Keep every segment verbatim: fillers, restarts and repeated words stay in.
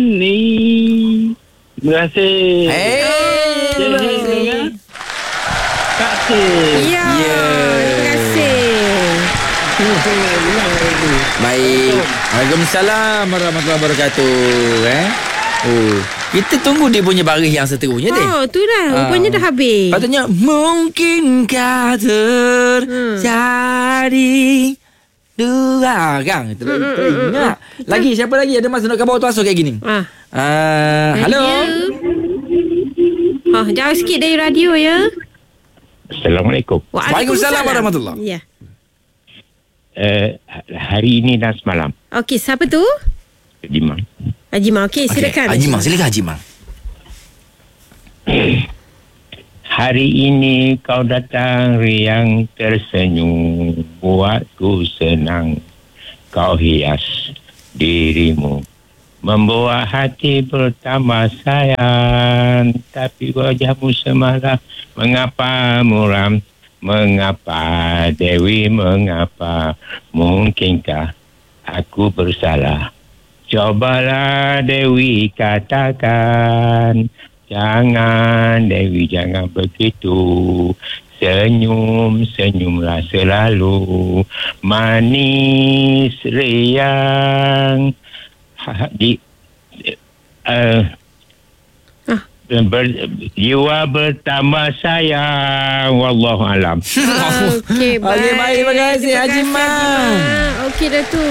ni. Terima kasih. Hey. Kak Sil. Ya. Yeah. Terima kasih. Baik. Waalaikumsalam warahmatullahi wabarakatuh. Eh. Oh, kita tunggu dia punya baris yang seterusnya deh. Oh, tu dah. Rupanya dah habis. Patutnya mungkinkah terjadi dua kan. Teringat. Lagi siapa lagi ada masa nak khabar waktu asal kayak gini? Ah. Uh, halo. Oh, jauh sikit dari radio ya. Assalamualaikum. Waalaikumsalam warahmatullahi. Ya. Uh, hari ini dan semalam. Okey, siapa tu? Jimang. Haji Mak. Okey, silakan. Haji Mang, silakan Haji Mang. Hari ini kau datang riang tersenyum, buatku senang. Kau hias dirimu, membuat hati bertambah sayang. Tapi wajahmu semalam, mengapa muram? Mengapa Dewi, mengapa? Mungkinkah aku bersalah? Cobalah Dewi katakan. Jangan Dewi, jangan begitu. Senyum, senyumlah selalu. Manis riang. Ha, di, uh, Ah. ber, jiwa bertambah sayang. Wallahu alam. Okey, baik. Okey, baik. Terima kasih, Haji Mak. Okey dah tu.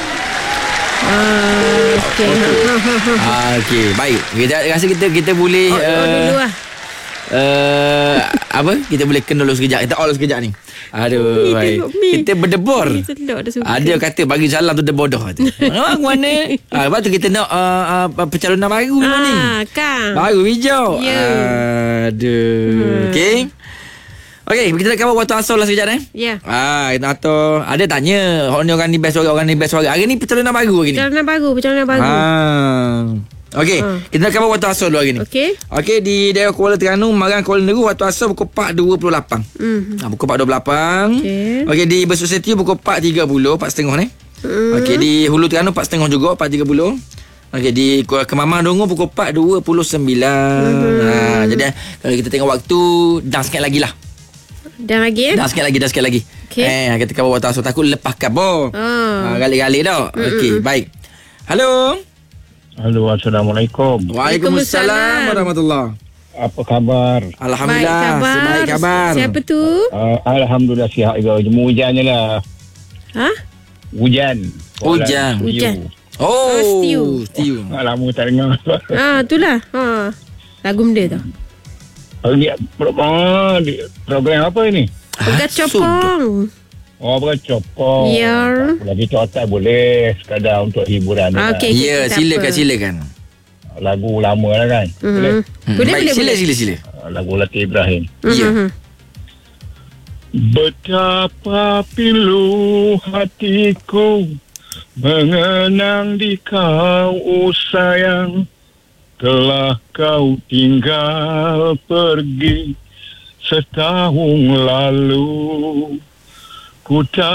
Ah, okey. Ah, okey, baik. Kita rasa kita kita boleh Oh, oh, dulu lah. uh, apa? Kita boleh kena dulu sekejap. Kita all sekejap ni. Aduh, Mi, baik. tengok Mi. Kita berdebur. Mi sedap dah suka. Ada kata bagi jalan tu dia bodoh tu. Ah, mana? Ah, lepas tu kita nak uh, uh, pencalonan baru ah, ni. Ah, Kang. Baru hijau. Ya. Aduh. Hmm. Okey. Okey, kita nak kawal waktu asal lah sekejap eh. Ya. Ah, atau ada tanya, orang ni orang ni best suara, orang ni best suara. Hari ni pencalonan baru hari ni. Perjalanan baru, perjalanan baru. Ah. Okey, Ah. kita nak kawal waktu asal dulu hari ni. Okey. Okey, di daerah Kuala Terengganu, Marang, Kuala Negeri, waktu asal pukul empat dua puluh lapan. Hmm. Ah, pukul empat dua puluh lapan. Okey. Okey, di Besut Setiu pukul empat tiga puluh, empat tiga puluh ni. Hmm. Okey, di Hulu Terengganu empat tiga puluh juga, empat tiga puluh. Okey, di Kemamang Dongo pukul empat dua puluh sembilan. Hmm. Ha, jadi kalau kita tengok waktu, dah sikit lagi lah. Dan lagi eh? Dah sikit lagi, dah sikit lagi. Okey. Eh, kita kawan waktu asal takut lepas kabar. Ah. Ha, galik-galik dah. Okey, baik. Halo. Halo, Assalamualaikum. Waalaikumsalam warahmatullahi. Apa khabar? Alhamdulillah. Baik khabar. Sebaik khabar. Siapa tu? Uh, Alhamdulillah sihat juga. Cuma hujan je lah. Ha? Hujan. Hujan. Hujan. Oh, Oh, Stew. Stew. Lama tak dengar. Ah, itulah. Ha. Lagu benda tu. Ini oh, program apa ini? Pegat copong. Oh, bercopong. Ya. Lagi cotak boleh. Sekadar untuk hiburan. Ah, lah. okey. Ya, tak silakan, apa. silakan. Lagu lama lah kan. Boleh. Hmm. Boleh, Baik, boleh, sila, boleh. sila, sila. Uh, Lagu Latif Ibrahim. Ya. Mhm. Betapa pilu hatiku mengenang di kau, oh sayang. Telah kau tinggal pergi setahun lalu. Ku tak